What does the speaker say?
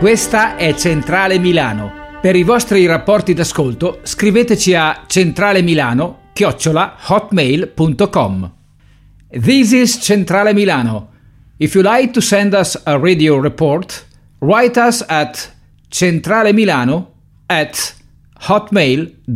Questa è Centrale Milano. Per i vostri rapporti d'ascolto scriveteci a centralemilano@hotmail.com. This is Centrale Milano. If you like to send us a radio report, write us at centralemilano@hotmail.com.